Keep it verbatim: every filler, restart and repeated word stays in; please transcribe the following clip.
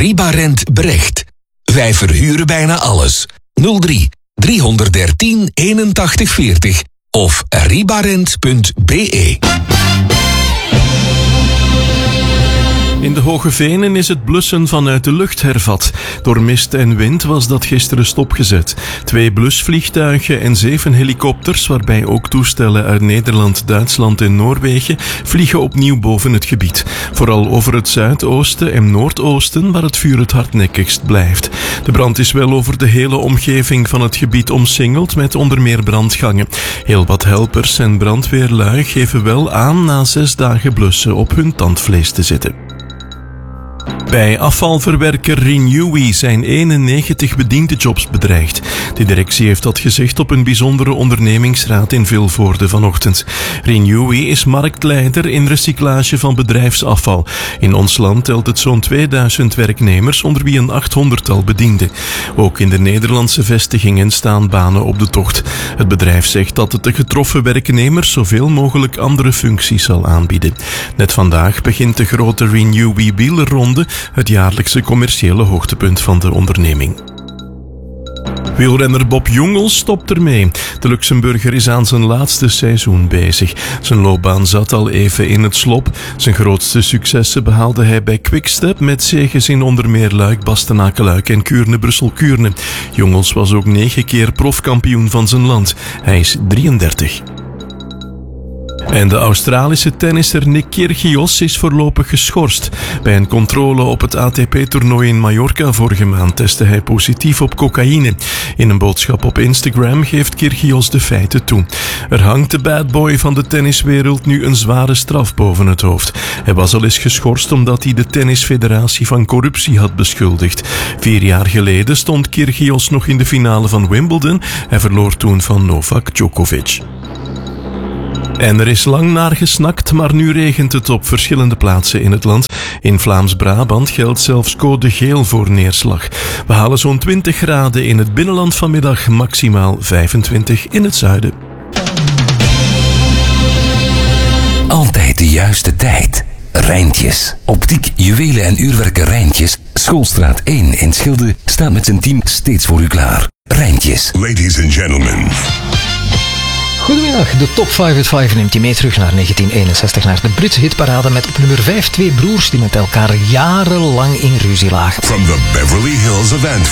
Ribarent Brecht. Wij verhuren bijna alles. nul drie driehonderddertien eenentachtig veertig of ribarent punt b e. In de Hoge Venen is het blussen vanuit de lucht hervat. Door mist en wind was dat gisteren stopgezet. Twee blusvliegtuigen en zeven helikopters, waarbij ook toestellen uit Nederland, Duitsland en Noorwegen, vliegen opnieuw boven het gebied. Vooral over het zuidoosten en noordoosten, waar het vuur het hardnekkigst blijft. De brand is wel over de hele omgeving van het gebied omsingeld, met onder meer brandgangen. Heel wat helpers en brandweerlui geven wel aan na zes dagen blussen op hun tandvlees te zitten. Bij afvalverwerker Renewi zijn eenennegentig bediendenjobs bedreigd. De directie heeft dat gezegd op een bijzondere ondernemingsraad in Vilvoorde vanochtend. Renewi is marktleider in recyclage van bedrijfsafval. In ons land telt het zo'n tweeduizend werknemers, onder wie een achthonderdtal bedienden. Ook in de Nederlandse vestigingen staan banen op de tocht. Het bedrijf zegt dat het de getroffen werknemers zoveel mogelijk andere functies zal aanbieden. Net vandaag begint de grote Renewi wielerronde, het jaarlijkse commerciële hoogtepunt van de onderneming. Wielrenner Bob Jungels stopt ermee. De Luxemburger is aan zijn laatste seizoen bezig. Zijn loopbaan zat al even in het slop. Zijn grootste successen behaalde hij bij Quickstep met zeges in onder meer Luik, Bastenaken-Luik en Kuurne-Brussel-Kuurne. Jungels was ook negen keer profkampioen van zijn land. Hij is drieëndertig. En de Australische tennisser Nick Kyrgios is voorlopig geschorst. Bij een controle op het A T P-toernooi in Mallorca vorige maand testte hij positief op cocaïne. In een boodschap op Instagram geeft Kyrgios de feiten toe. Er hangt de bad boy van de tenniswereld nu een zware straf boven het hoofd. Hij was al eens geschorst omdat hij de tennisfederatie van corruptie had beschuldigd. Vier jaar geleden stond Kyrgios nog in de finale van Wimbledon. Hij verloor toen van Novak Djokovic. En er is lang naar gesnakt, maar nu regent het op verschillende plaatsen in het land. In Vlaams-Brabant geldt zelfs code geel voor neerslag. We halen zo'n twintig graden in het binnenland vanmiddag, maximaal vijfentwintig in het zuiden. Altijd de juiste tijd. Rijntjes. Optiek, juwelen en uurwerken Rijntjes. Schoolstraat één in Schilde staat met zijn team steeds voor u klaar. Rijntjes. Ladies and gentlemen. Goedemiddag, de Top vijf uit vijf neemt je mee terug naar negentien eenenzestig, naar de Britse hitparade met op nummer vijf twee broers die met elkaar jarenlang in ruzie lagen. From the Beverly Hills of Antwerp.